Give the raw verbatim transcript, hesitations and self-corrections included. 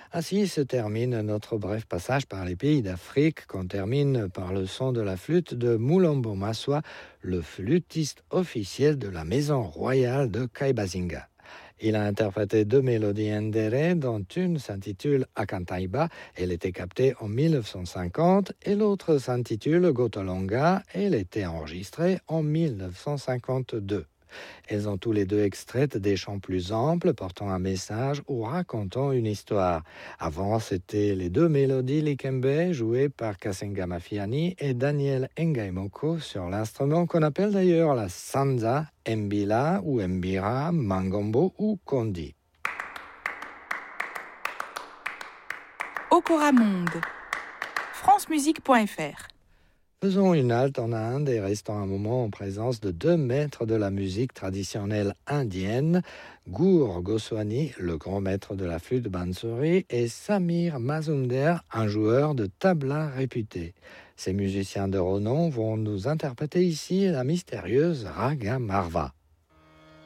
Ainsi se termine notre bref passage par les pays d'Afrique, qu'on termine par le son de la flûte de Mulombo Maswa, le flûtiste officiel de la maison royale de Kaibazinga. Il a interprété deux mélodies ndéré, dont une s'intitule Akantaiba, elle était captée en dix-neuf cent cinquante, et l'autre s'intitule Gotolonga, elle était enregistrée en dix-neuf cent cinquante-deux. Elles ont tous les deux extraites des chants plus amples, portant un message ou racontant une histoire. Avant, c'était les deux mélodies Likembe, jouées par Kasenga Mafiani et Daniel Ngaimoko sur l'instrument qu'on appelle d'ailleurs la sanza, mbila ou mbira, mangombo ou kondi. Okora Monde, francemusique point f r. Faisons une halte en Inde et restons un moment en présence de deux maîtres de la musique traditionnelle indienne, Gour Goswami, le grand maître de la flûte bansuri, et Samir Mazumder, un joueur de tabla réputé. Ces musiciens de renom vont nous interpréter ici la mystérieuse Raga Marva.